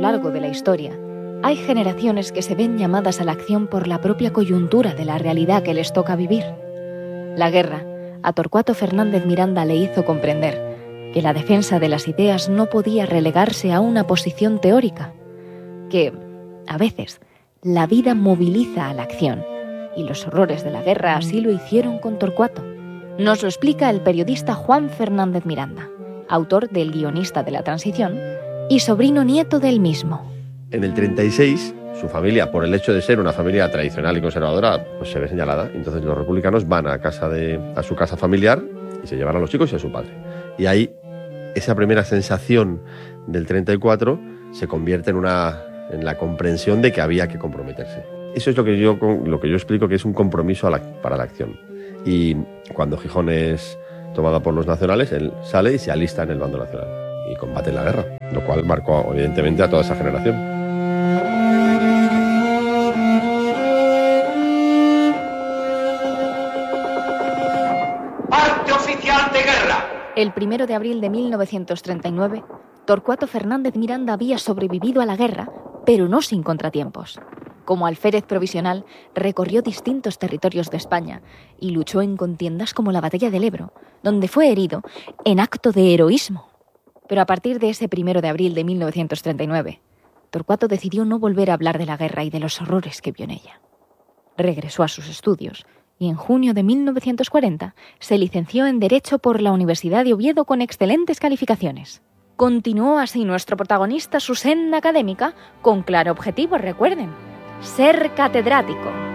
largo de la historia, hay generaciones que se ven llamadas a la acción por la propia coyuntura de la realidad que les toca vivir. La guerra, a Torcuato Fernández Miranda le hizo comprender que la defensa de las ideas no podía relegarse a una posición teórica, que, a veces, la vida moviliza a la acción, y los horrores de la guerra así lo hicieron con Torcuato. Nos lo explica el periodista Juan Fernández Miranda, autor del Guionista de la Transición y sobrino nieto del mismo. En el 36, su familia, por el hecho de ser una familia tradicional y conservadora, pues se ve señalada. Entonces los republicanos van a su casa familiar y se llevan a los chicos y a su padre. Y ahí, esa primera sensación del 34 se convierte en la comprensión de que había que comprometerse. Eso es lo que yo explico que es un compromiso para la acción. Y cuando Gijón es tomada por los nacionales, él sale y se alista en el bando nacional y combate en la guerra, lo cual marcó evidentemente a toda esa generación. ¡Parte oficial de guerra! El 1 de abril de 1939, Torcuato Fernández Miranda había sobrevivido a la guerra, pero no sin contratiempos. Como alférez provisional, recorrió distintos territorios de España y luchó en contiendas como la Batalla del Ebro, donde fue herido en acto de heroísmo. Pero a partir de ese 1 de abril de 1939, Torcuato decidió no volver a hablar de la guerra y de los horrores que vio en ella. Regresó a sus estudios y en junio de 1940 se licenció en Derecho por la Universidad de Oviedo con excelentes calificaciones. Continuó así nuestro protagonista su senda académica con claro objetivo, recuerden: ser catedrático.